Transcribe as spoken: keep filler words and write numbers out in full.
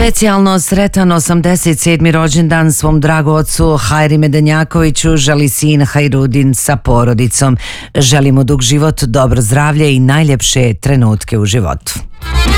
Specijalno sretan osamdeset sedmi rođendan svom dragu ocu Hajri Medenjakoviću želi sin Hajrudin sa porodicom. Želimo dug život, dobro zdravlje i najljepše trenutke u životu.